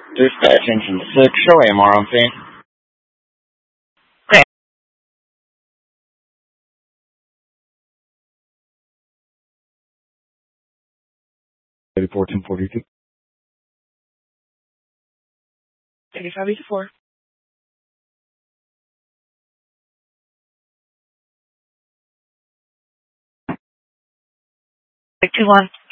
Dispatch engine 6, show AMR on scene. Okay. 84-1042. 8584. 21.